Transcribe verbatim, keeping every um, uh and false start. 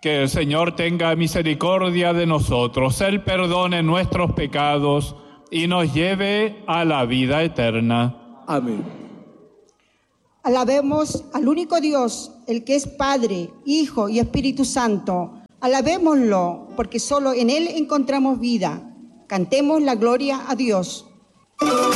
Que el Señor tenga misericordia de nosotros, Él perdone nuestros pecados y nos lleve a la vida eterna. Amén. Alabemos al único Dios, el que es Padre, Hijo y Espíritu Santo. Alabémoslo, porque solo en Él encontramos vida. Cantemos la gloria a Dios.